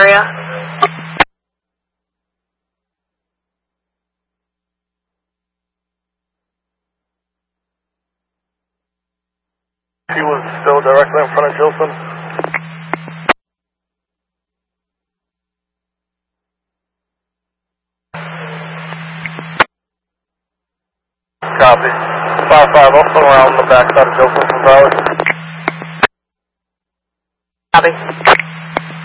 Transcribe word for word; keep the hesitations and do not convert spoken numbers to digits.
area. He was still directly in front of Gilson. Copy. five five, also around the backside of Gilson from Broward. Copy.